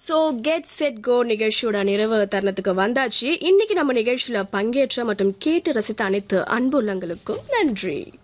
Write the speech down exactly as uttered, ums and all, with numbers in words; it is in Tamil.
சோ கெட் செட் கோ நிகழ்ச்சியோட நிறைவு தருணத்துக்கு வந்தாச்சு. இன்னைக்கு நம்ம நிகழ்ச்சியில பங்கேற்ற மற்றும் கேட்டு ரசித்த அனைத்து அன்புள்ளங்களுக்கும் நன்றி.